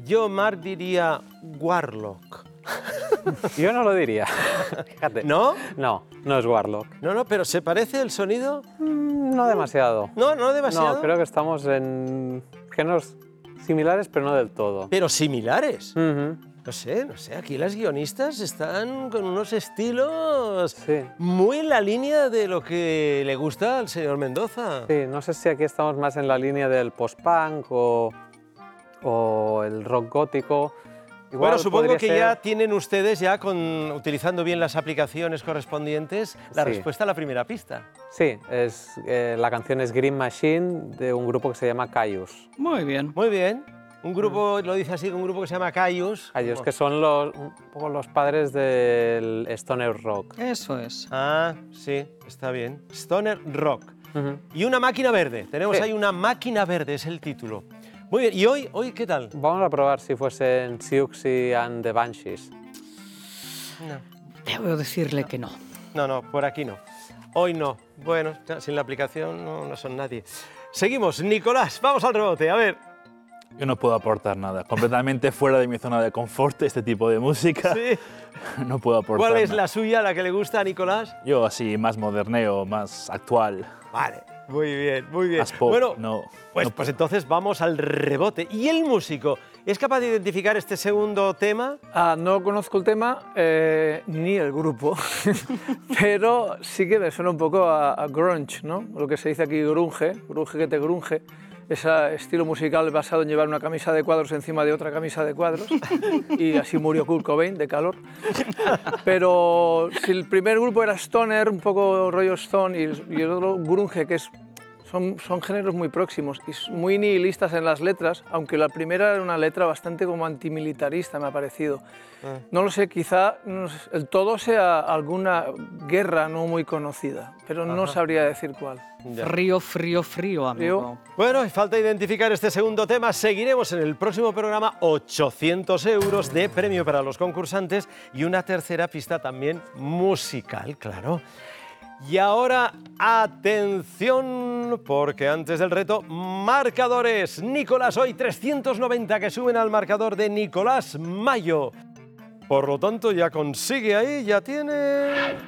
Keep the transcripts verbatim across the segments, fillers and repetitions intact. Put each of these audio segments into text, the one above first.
Yo, Marc, diría Warlock. Yo no lo diría. Fíjate. ¿No? No, no es Warlock. No, no, pero ¿se parece el sonido? Mm, no demasiado. No, no demasiado. No, creo que estamos en géneros similares, pero no del todo. Pero similares. Uh-huh. No sé, no sé, aquí las guionistas están con unos estilos Sí. muy en la línea de lo que le gusta al señor Mendoza. Sí, no sé si aquí estamos más en la línea del post-punk o, o el rock gótico. Igual Bueno, supongo podría que ser... ya tienen ustedes, ya con, utilizando bien las aplicaciones correspondientes, la Sí. respuesta a la primera pista. Sí, es, eh, la canción es Green Machine de un grupo que se llama Caius. Muy bien. Muy bien. Un grupo, lo dice así, un grupo que se llama Caius. Caius, que son los, un poco los padres del stoner rock. Eso es. Ah, sí, está bien. Stoner Rock. Uh-huh. Y una máquina verde. Tenemos Sí. ahí una máquina verde, es el título. Muy bien. ¿Y hoy, hoy qué tal? Vamos a probar si fuesen Siouxsie and the Banshees. No. Debo decirle que no. No, no, por aquí no. Hoy no. Bueno, sin la aplicación no, no son nadie. Seguimos. Nicolás, vamos al rebote. A ver. Yo no puedo aportar nada. Completamente fuera de mi zona de confort este tipo de música. Sí. No puedo aportar ¿Cuál es nada. la suya, la que le gusta a Nicolás? Yo así, más moderneo, más actual. Vale. Muy bien, muy bien. Más pop, bueno, no, pues, no pues entonces vamos al rebote. ¿Y el músico? ¿Es capaz de identificar este segundo tema? Ah, no conozco el tema eh, ni el grupo, pero sí que me suena un poco a, a grunge, ¿no? Lo que se dice aquí grunge, grunge que te grunge. Ese estilo musical basado en llevar una camisa de cuadros encima de otra camisa de cuadros, y así murió Kurt Cobain de calor. Pero si el primer grupo era stoner, un poco rollo stone, y el, y el otro grunge, que es, son, son géneros muy próximos y muy nihilistas en las letras, aunque la primera era una letra bastante como antimilitarista, me ha parecido. Ah. No lo sé, quizá no sé, el todo sea alguna guerra no muy conocida, pero no Ajá. sabría decir cuál. Ya. Frío, frío, frío, amigo. Frío. Bueno, y falta identificar este segundo tema. Seguiremos en el próximo programa. ochocientos euros de premio para los concursantes y una tercera pista también musical, claro. Y ahora, atención, porque antes del reto, marcadores. Nicolás, hoy trescientos noventa que suben al marcador de Nicolás Mayo. Por lo tanto, ya consigue ahí, ya tiene...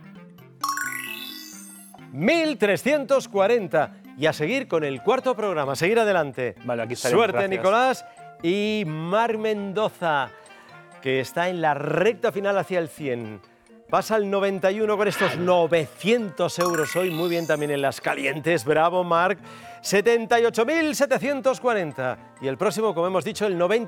mil trescientos cuarenta. Y a seguir con el cuarto programa, a seguir adelante. Vale, aquí estaremos, Suerte, gracias. Nicolás. Y Marc Mendoza, que está en la recta final hacia el cien. Pasa al noventa y uno con estos novecientos euros hoy. Muy bien también en las calientes. Bravo, Marc. setenta y ocho mil setecientos cuarenta. Y el próximo, como hemos dicho, el noventa.